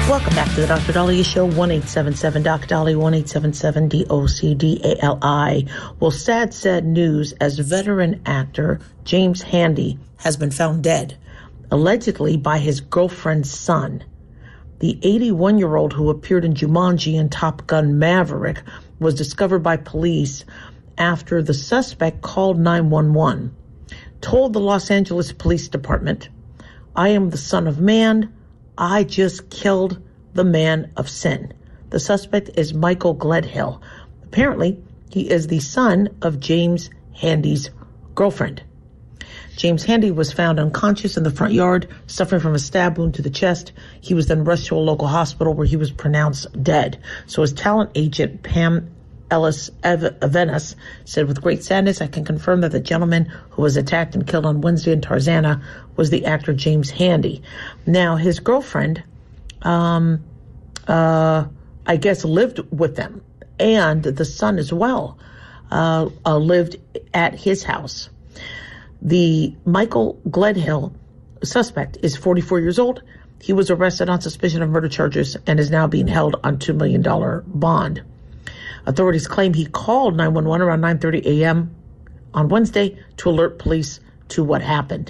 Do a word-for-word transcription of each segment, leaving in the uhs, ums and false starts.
Welcome back to the Doctor Daliah Show, one eight seven seven D O C Dali, one eight seven seven D O C D A L I. Well, sad, sad news as veteran actor James Handy has been found dead, allegedly by his girlfriend's son. The eighty-one-year-old who appeared in Jumanji and Top Gun Maverick was discovered by police after the suspect called nine one one, told the Los Angeles Police Department, "I am the son of man. I just killed the man of sin." The suspect is Michael Gledhill. Apparently, he is the son of James Handy's girlfriend. James Handy was found unconscious in the front yard, suffering from a stab wound to the chest. He was then rushed to a local hospital where he was pronounced dead. So his talent agent, Pam Ellis Avenas, said, "With great sadness, I can confirm that the gentleman who was attacked and killed on Wednesday in Tarzana was the actor James Handy." Now, his girlfriend, um, uh, I guess, lived with them, and the son as well uh, uh, lived at his house. The Michael Gledhill suspect is forty-four years old. He was arrested on suspicion of murder charges and is now being held on two million dollars bond. Authorities claim he called nine one one around nine thirty a.m. on Wednesday to alert police to what happened.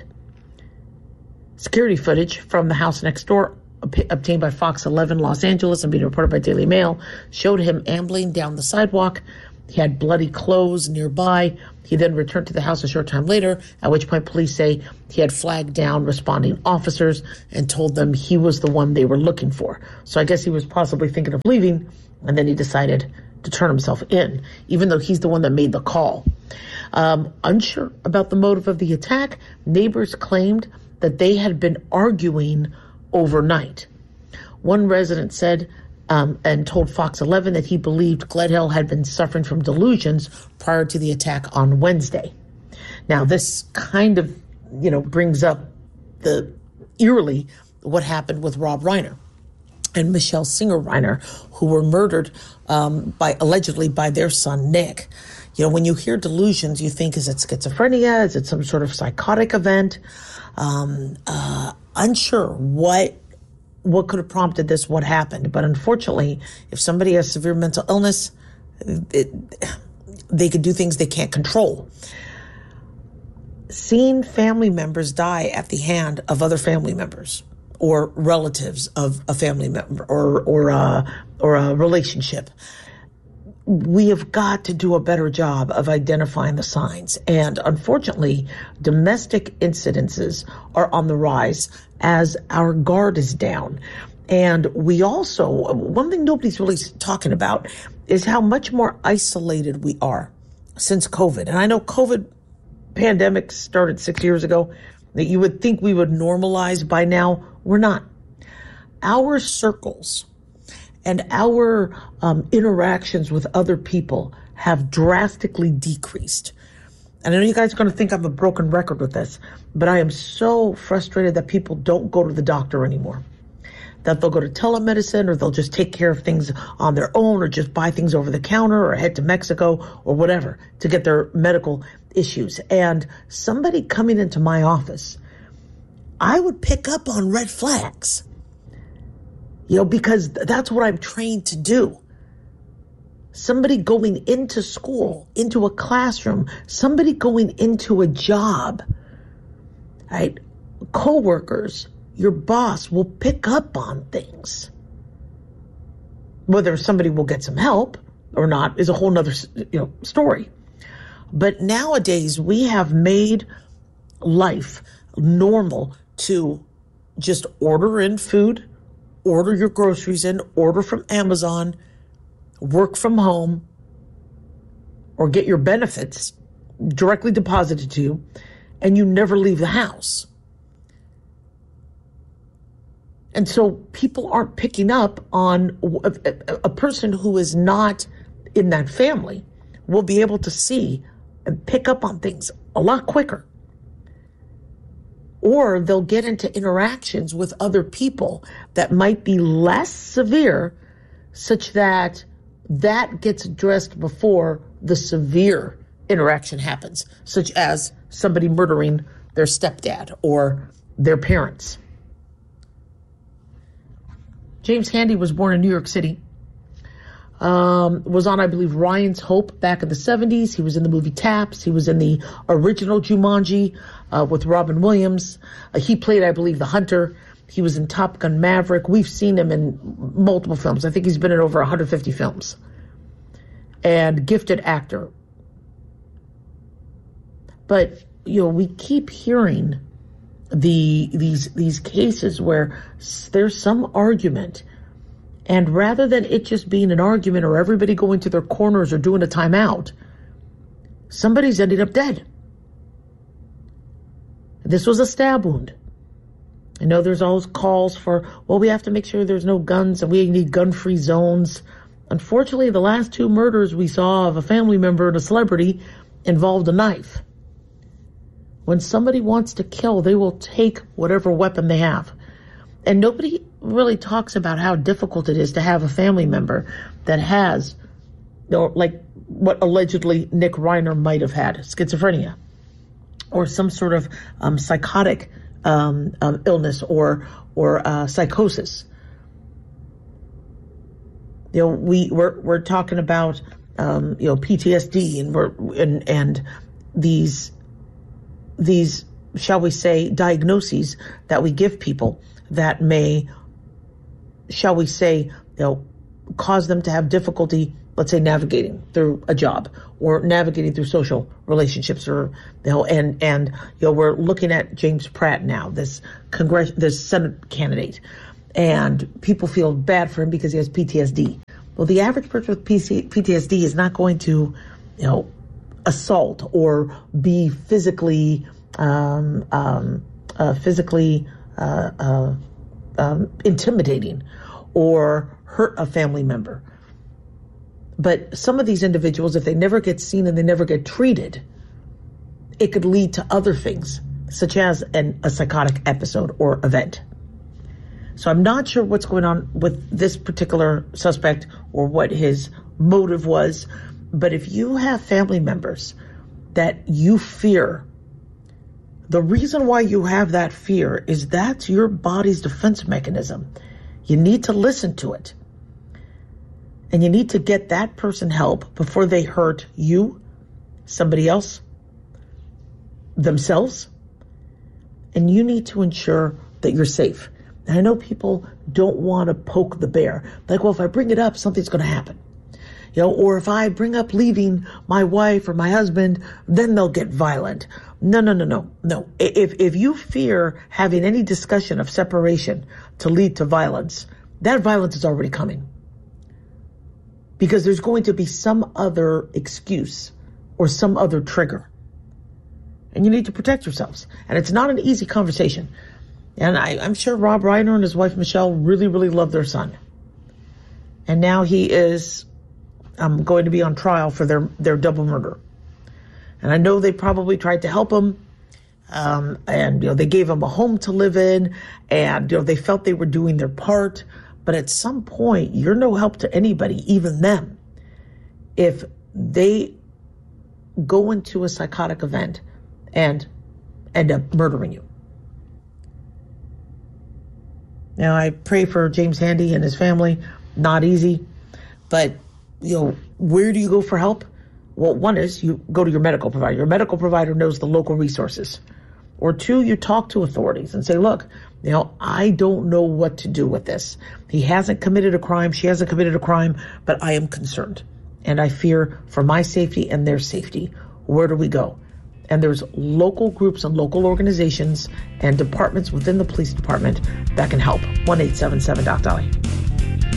Security footage from the house next door, ob- obtained by Fox eleven Los Angeles and being reported by Daily Mail, showed him ambling down the sidewalk. He had bloody clothes nearby. He then returned to the house a short time later, at which point police say he had flagged down responding officers and told them he was the one they were looking for. So I guess he was possibly thinking of leaving, and then he decided to turn himself in, even though he's the one that made the call. Um, unsure about the motive of the attack, neighbors claimed that they had been arguing overnight. One resident said um, and told Fox eleven that he believed Gledhill had been suffering from delusions prior to the attack on Wednesday. Now, this kind of, you know, brings up the eerily what happened with Rob Reiner and Michelle Singer Reiner, who were murdered um, by allegedly by their son, Nick. You know, when you hear delusions, you think, is it schizophrenia? Is it some sort of psychotic event? Um, uh, unsure what what could have prompted this, what happened. But unfortunately, if somebody has severe mental illness, it, they could do things they can't control. Seeing family members die at the hand of other family members or relatives of a family member or or a, or a relationship, we have got to do a better job of identifying the signs. And unfortunately, domestic incidences are on the rise as our guard is down. And we also, one thing nobody's really talking about is how much more isolated we are since COVID. And I know COVID pandemic started six years ago, that you would think we would normalize by now. We're not. Our circles and our um, interactions with other people have drastically decreased. And I know you guys are going to think I'm a broken record with this, but I am so frustrated that people don't go to the doctor anymore. That they'll go to telemedicine, or they'll just take care of things on their own, or just buy things over the counter, or head to Mexico or whatever to get their medical issues. And somebody coming into my office, I would pick up on red flags. You know, because that's what I'm trained to do. Somebody going into school, into a classroom, somebody going into a job, right? Coworkers, your boss will pick up on things. Whether somebody will get some help or not is a whole nother, you know, story. But nowadays we have made life normal to just order in food, order your groceries in, order from Amazon, work from home, or get your benefits directly deposited to you, and you never leave the house. And so people aren't picking up on a, a, a person who is not in that family will be able to see and pick up on things a lot quicker. Or they'll get into interactions with other people that might be less severe, such that that gets addressed before the severe interaction happens, such as somebody murdering their stepdad or their parents. James Handy was born in New York City. Um, was on, I believe, Ryan's Hope back in the seventies. He was in the movie Taps. He was in the original Jumanji uh, with Robin Williams. Uh, he played, I believe, the Hunter. He was in Top Gun Maverick. We've seen him in multiple films. I think he's been in over one hundred fifty films. And gifted actor. But, you know, we keep hearing the these these cases where there's some argument, and rather than it just being an argument or everybody going to their corners or doing a timeout, somebody's ended up dead. This was a stab wound. I know there's always calls for, well, we have to make sure there's no guns and we need gun-free zones. Unfortunately, the last two murders we saw of a family member and a celebrity involved a knife. When somebody wants to kill, they will take whatever weapon they have. And nobody really talks about how difficult it is to have a family member that has, you know, like what allegedly Nick Reiner might have had, schizophrenia, or some sort of um, psychotic um, um, illness or or uh, psychosis. You know, we we're we're talking about um, you know P T S D and we're and and these. these, shall we say, diagnoses that we give people that may, shall we say, you know, cause them to have difficulty, let's say, navigating through a job or navigating through social relationships, or, you know, and, and, you know, we're looking at James Pratt now, this Congress, this Senate candidate, and people feel bad for him because he has P T S D. Well, the average person with P T S D is not going to, you know, assault or be physically um, um, uh, physically uh, uh, um, intimidating or hurt a family member. But some of these individuals, if they never get seen and they never get treated, it could lead to other things, such as an, a psychotic episode or event. So I'm not sure what's going on with this particular suspect or what his motive was. But if you have family members that you fear, the reason why you have that fear is that's your body's defense mechanism. You need to listen to it. And you need to get that person help before they hurt you, somebody else, themselves. And you need to ensure that you're safe. And I know people don't want to poke the bear. Like, well, if I bring it up, something's going to happen. You know, or if I bring up leaving my wife or my husband, then they'll get violent. No, no, no, no, no. If, if you fear having any discussion of separation to lead to violence, that violence is already coming. Because there's going to be some other excuse or some other trigger. And you need to protect yourselves. And it's not an easy conversation. And I, I'm sure Rob Reiner and his wife Michelle really, really love their son. And now he is um, going to be on trial for their, their double murder. And I know they probably tried to help him. Um, and, you know, they gave him a home to live in. And, you know, they felt they were doing their part. But at some point, you're no help to anybody, even them, if they go into a psychotic event and end up murdering you. Now, I pray for James Handy and his family. Not easy. But, you know, where do you go for help? Well, one is you go to your medical provider. Your medical provider knows the local resources. Or two, you talk to authorities and say, look, you know, I don't know what to do with this. He hasn't committed a crime. She hasn't committed a crime, but I am concerned. And I fear for my safety and their safety. Where do we go? And there's local groups and local organizations and departments within the police department that can help. one eight seven seven Doc Dolly.